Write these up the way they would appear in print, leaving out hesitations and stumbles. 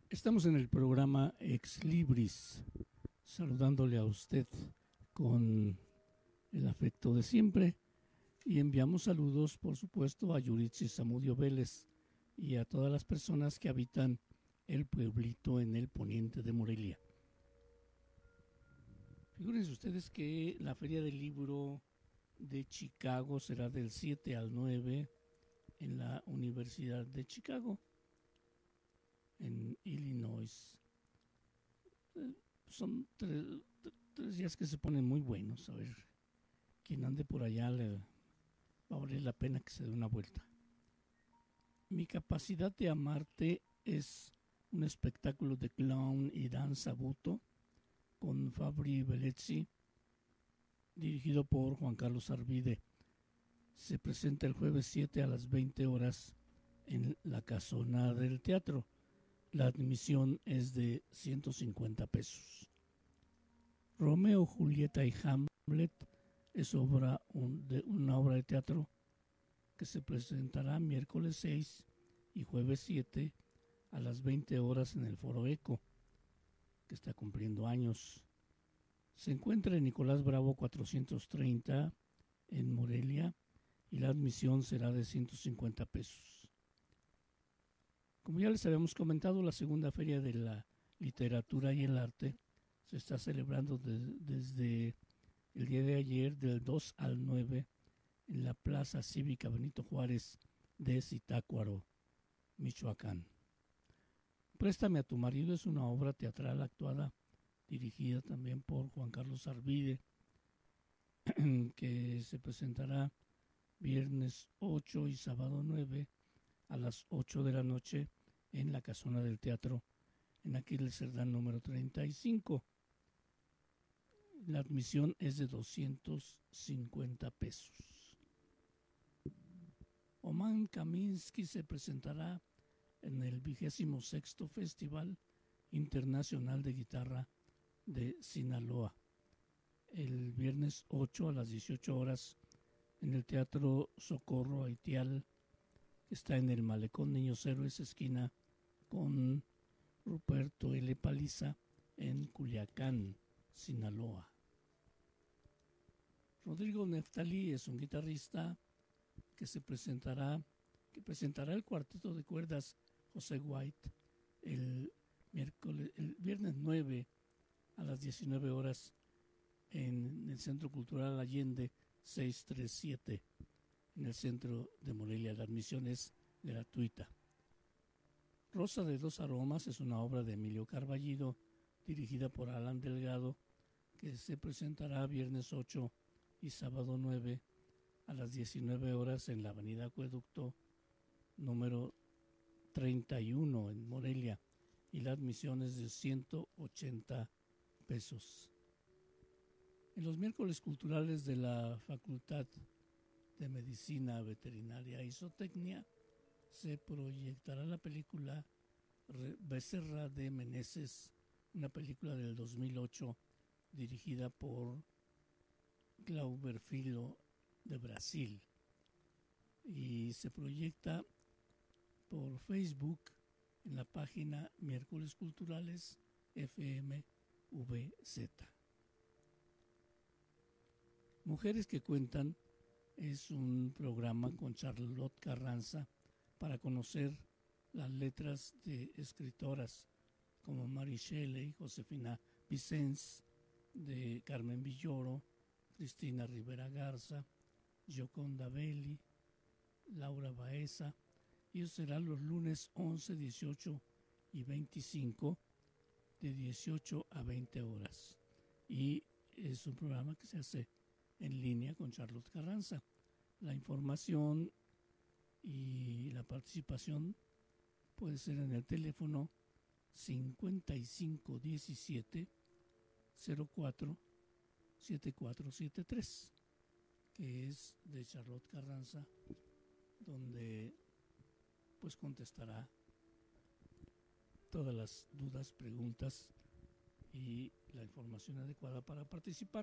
Estamos en el programa Ex Libris, saludándole a usted con el afecto de siempre y enviamos saludos, por supuesto, a Yurichi Zamudio Vélez y a todas las personas que habitan el pueblito en el poniente de Morelia. Figúrense ustedes que la Feria del Libro de Chicago será del 7 al 9 en la Universidad de Chicago, en Illinois. Son tres días que se ponen muy buenos. A ver, quien ande por allá le va a valer la pena que se dé una vuelta. Mi capacidad de amarte es un espectáculo de clown y danza buto con Fabri Bellezzi, dirigido por Juan Carlos Arvide. Se presenta el jueves 7 a las 20 horas en la Casona del Teatro. La admisión es de 150 pesos. Romeo, Julieta y Hamlet es una obra de teatro que se presentará miércoles 6 y jueves 7 a las 20 horas en el Foro Eco, que está cumpliendo años. Se encuentra en Nicolás Bravo 430 en Morelia y la admisión será de 150 pesos. Como ya les habíamos comentado, la segunda Feria de la Literatura y el Arte se está celebrando desde el día de ayer, del 2 al 9, en la Plaza Cívica Benito Juárez de Zitácuaro, Michoacán. Préstame a tu marido es una obra teatral actuada, dirigida también por Juan Carlos Arvide, que se presentará viernes 8 y sábado 9 a las 8 de la noche en la Casona del Teatro, en Aquiles Cerdán número 35. La admisión es de 250 pesos. Oman Kaminsky se presentará en el 26º Festival Internacional de Guitarra de Sinaloa, el viernes 8 a las 18 horas en el Teatro Socorro Haitial, que está en el Malecón Niños Héroes, esquina con Ruperto L. Paliza, en Culiacán, Sinaloa. Rodrigo Neftali es un guitarrista que presentará el cuarteto de cuerdas José White el viernes 9 a las 19 horas en el Centro Cultural Allende 637 en el centro de Morelia. La admisión es gratuita. Rosa de dos aromas es una obra de Emilio Carballido dirigida por Alan Delgado, que se presentará viernes 8 y sábado 9 a las 19 horas en la avenida Acueducto número 31 en Morelia, y la admisión es de 180 pesos. En los miércoles culturales de la Facultad de Medicina Veterinaria y Zootecnia se proyectará la película Becerra de Meneses, una película del 2008 dirigida por Glauber Filho de Brasil, y se proyecta por Facebook en la página Miércoles Culturales FMVZ. Mujeres que Cuentan es un programa con Charlotte Carranza para conocer las letras de escritoras como Mary Shelley, Josefina Vicens, de Carmen Villoro, Cristina Rivera Garza, Gioconda Belli, Laura Baeza. Y eso será los lunes 11, 18 y 25 de 18 a 20 horas. Y es un programa que se hace en línea con Charlotte Carranza. La información y la participación puede ser en el teléfono 5517 04 7473, que es de Charlotte Carranza, donde pues contestará todas las dudas, preguntas y la información adecuada para participar.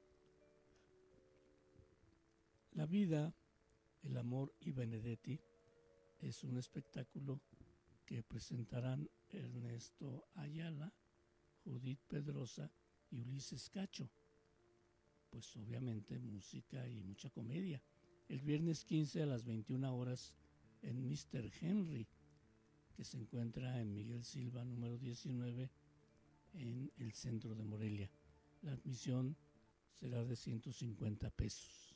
La vida, el amor y Benedetti es un espectáculo que presentarán Ernesto Ayala, Judith Pedrosa y Ulises Cacho. Pues obviamente música y mucha comedia. El viernes 15 a las 21 horas en Mr. Henry, que se encuentra en Miguel Silva número 19 en el centro de Morelia. La admisión será de 150 pesos.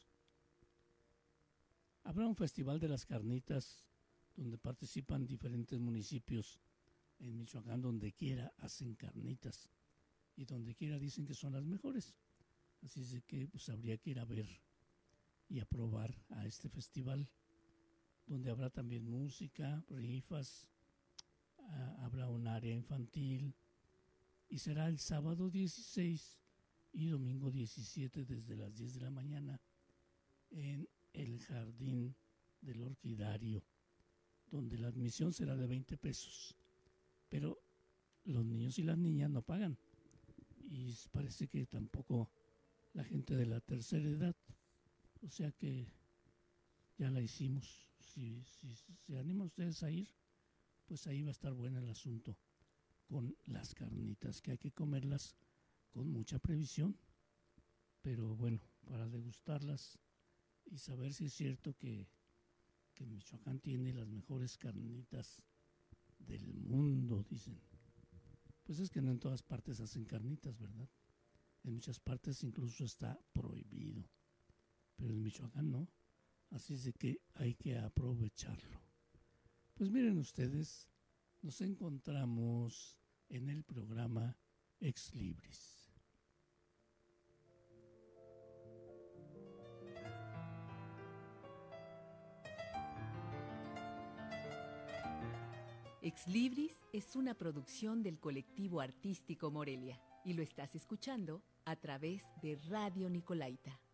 Habrá un festival de las carnitas donde participan diferentes municipios en Michoacán. Donde quiera hacen carnitas y donde quiera dicen que son las mejores. Así es de que pues habría que ir a ver y a probar a este festival, donde habrá también música, rifas, habrá un área infantil, y será el sábado 16 y domingo 17 desde las 10 de la mañana en el Jardín del Orquidario, donde la admisión será de 20 pesos. Pero los niños y las niñas no pagan, y parece que tampoco la gente de la tercera edad. O sea que ya la hicimos. Si se animan ustedes a ir, pues ahí va a estar bueno el asunto con las carnitas, que hay que comerlas con mucha previsión. Pero bueno, para degustarlas y saber si es cierto que Michoacán tiene las mejores carnitas del mundo, dicen. Pues es que no en todas partes hacen carnitas, ¿verdad? En muchas partes incluso está prohibido, pero en Michoacán no. Así es de que hay que aprovecharlo. Pues miren ustedes, nos encontramos en el programa Ex Libris. Ex Libris es una producción del colectivo artístico Morelia y lo estás escuchando a través de Radio Nicolaita.